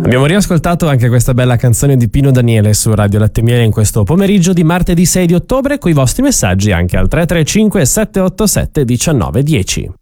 Abbiamo riascoltato anche questa bella canzone di Pino Daniele su Radio Latte Miele in questo pomeriggio di martedì 6 di ottobre, con i vostri messaggi anche al 335 787 1910.